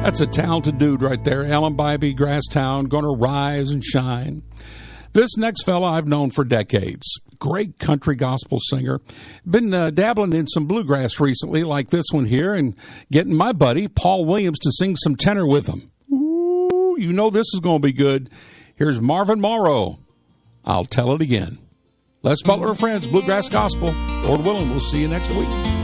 That's a talented dude right there. Ellen Bybee, Grasstown, going to rise and shine. This next fella I've known for decades. Great country gospel singer. Been dabbling in some bluegrass recently, like this one here, and getting my buddy Paul Williams to sing some tenor with him. Ooh, you know this is going to be good. Here's Marvin Morrow. I'll tell it again. Les Butler and Friends, Bluegrass Gospel. Lord willing, we'll see you next week.